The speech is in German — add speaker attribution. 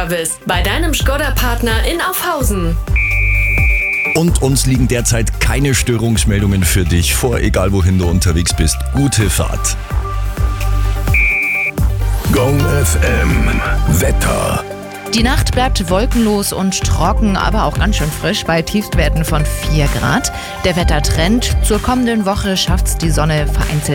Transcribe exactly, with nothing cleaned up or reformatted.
Speaker 1: Service bei deinem Škoda-Partner in Aufhausen.
Speaker 2: Und uns liegen derzeit keine Störungsmeldungen für dich vor, egal wohin du unterwegs bist. Gute Fahrt.
Speaker 3: Gong F M Wetter.
Speaker 4: Die Nacht bleibt wolkenlos und trocken, aber auch ganz schön frisch bei Tiefstwerten von vier Grad. Der Wettertrend: zur kommenden Woche schafft's die Sonne vereinzelt